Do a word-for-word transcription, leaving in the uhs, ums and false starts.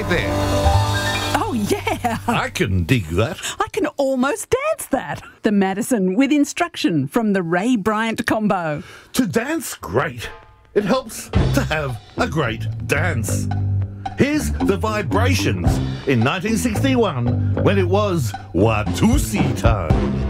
right there. Oh, yeah. I can dig that. I can almost dance that. The Madison with instruction from the Ray Bryant combo. To dance great, it helps to have a great dance. Here's the Vibrations in nineteen sixty-one when it was Watusi time.